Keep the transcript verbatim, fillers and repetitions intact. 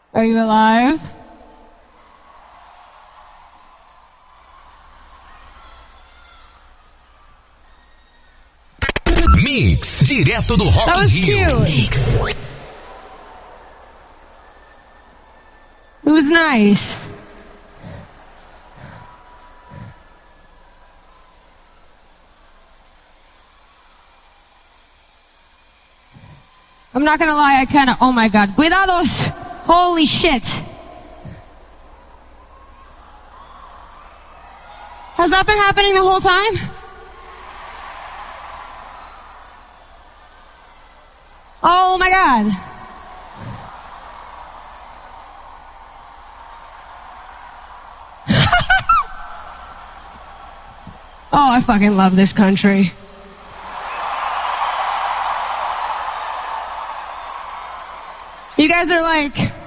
Are you alive? Mix, direto do Rock That was in Rio. cute. Mix. It was nice. I'm not gonna lie, I kinda, oh my god. Cuidados! Holy shit. Has that been happening the whole time? Oh my god. Oh, I fucking love this country. You guys are like